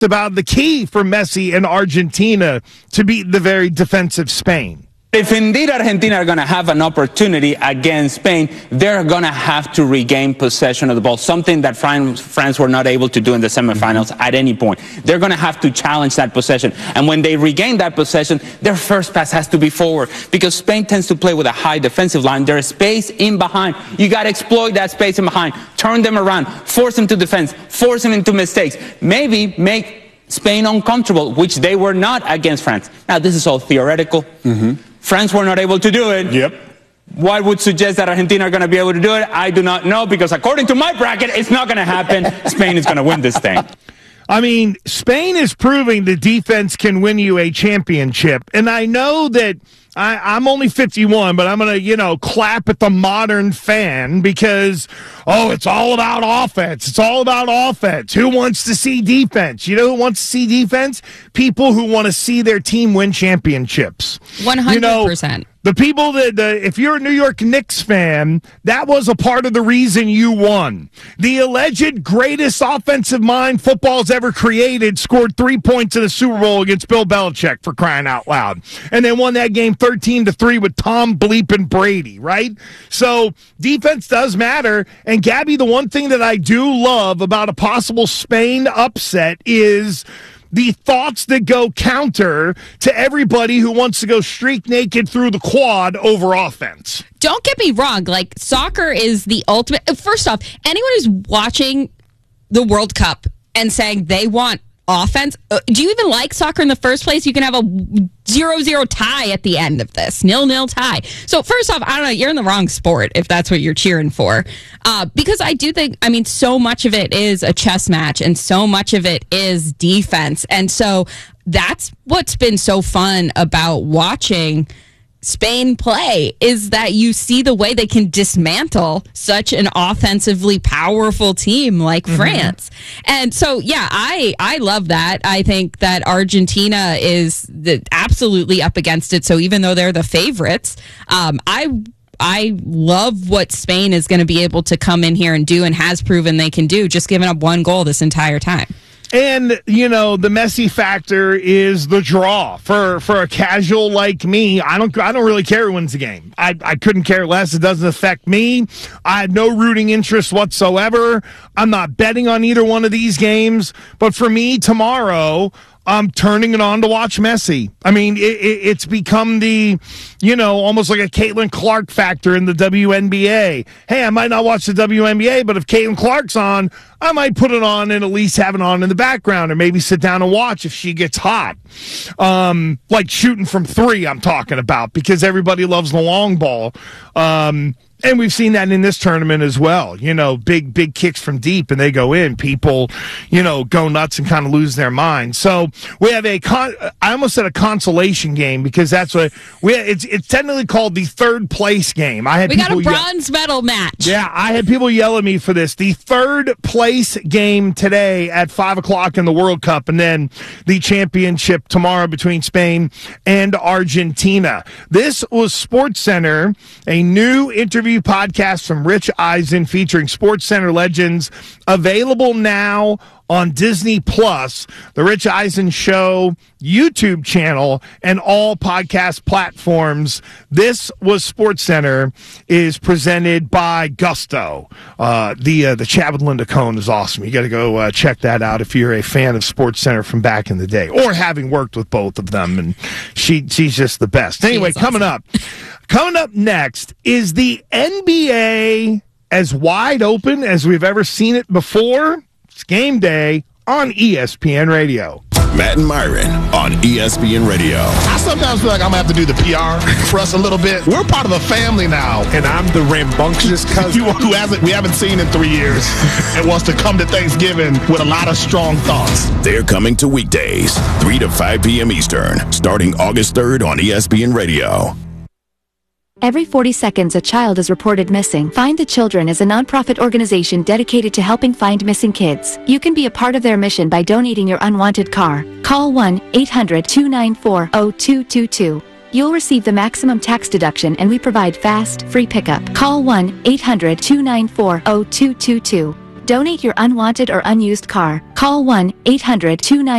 about the key for Messi and Argentina to beat the very defensive Spain. If indeed Argentina are going to have an opportunity against Spain, they're going to have to regain possession of the ball, something that France were not able to do in the semifinals at any point. They're going to have to challenge that possession. And when they regain that possession, their first pass has to be forward because Spain tends to play with a high defensive line. There's space in behind. You got to exploit that space in behind, turn them around, force them to defense, force them into mistakes, maybe make Spain uncomfortable, which they were not against France. Now, this is all theoretical. France were not able to do it. Yep. What would suggest that Argentina are going to be able to do it? I do not know, because according to my bracket, it's not going to happen. Spain is going to win this thing. I mean, Spain is proving the defense can win you a championship. And I know that I'm only 51, but I'm going to, clap at the modern fan because, it's all about offense. It's all about offense. Who wants to see defense? You know who wants to see defense? People who want to see their team win championships. 100%. The people if you're a New York Knicks fan, that was a part of the reason you won. The alleged greatest offensive mind football's ever created scored 3 points in the Super Bowl against Bill Belichick, for crying out loud. And they won that game 13-3 with Tom bleeping Brady, right? So defense does matter. And Gabby, the one thing that I do love about a possible Spain upset is the thoughts that go counter to everybody who wants to go streak naked through the quad over offense. Don't get me wrong. Like, soccer is the ultimate. First off, anyone who's watching the World Cup and saying they want offense, do you even like soccer in the first place? You can have a 0-0 tie at the end of this, 0-0 tie. So first off, I don't know, you're in the wrong sport if that's what you're cheering for, because I do think, so much of it is a chess match and so much of it is defense, and so that's what's been so fun about watching Spain play, is that you see the way they can dismantle such an offensively powerful team like France. And so, yeah, I love that. I think that Argentina is absolutely up against it. So even though they're the favorites, I love what Spain is going to be able to come in here and do, and has proven they can do, just giving up one goal this entire time. And, the Messi factor is the draw. For a casual like me, I don't really care who wins the game. I couldn't care less. It doesn't affect me. I have no rooting interest whatsoever. I'm not betting on either one of these games. But for me, tomorrow, I'm turning it on to watch Messi. It's become the, almost like a Caitlin Clark factor in the WNBA. Hey, I might not watch the WNBA, but if Caitlin Clark's on, I might put it on and at least have it on in the background, or maybe sit down and watch if she gets hot. Like shooting from three, I'm talking about, because everybody loves the long ball. And we've seen that in this tournament as well. Big kicks from deep and they go in. People, go nuts and kind of lose their mind. So we have I almost said a consolation game, because that's what it's technically called the third place game. We got a bronze medal match. Yeah, I had people yell at me for this. The third place game today at 5:00 in the World Cup, and then the championship tomorrow between Spain and Argentina. This was SportsCenter, a new interview podcast from Rich Eisen featuring SportsCenter legends, available now on Disney Plus, the Rich Eisen Show YouTube channel, and all podcast platforms. This was SportsCenter is presented by Gusto. The chat with Linda Cohn is awesome. You got to go check that out if you're a fan of SportsCenter from back in the day, or having worked with both of them. And she's just the best. Anyway, coming up next is the NBA as wide open as we've ever seen it before. It's game day on ESPN Radio. Matt and Myron on ESPN Radio. I sometimes feel like I'm going to have to do the PR for us a little bit. We're part of a family now. And I'm the rambunctious cousin who we haven't seen in 3 years and wants to come to Thanksgiving with a lot of strong thoughts. They're coming to weekdays, 3 to 5 p.m. Eastern, starting August 3rd on ESPN Radio. Every 40 seconds, a child is reported missing. Find the Children is a nonprofit organization dedicated to helping find missing kids. You can be a part of their mission by donating your unwanted car. Call 1-800-294-0222. You'll receive the maximum tax deduction, and we provide fast, free pickup. Call 1-800-294-0222. Donate your unwanted or unused car. Call 1-800-29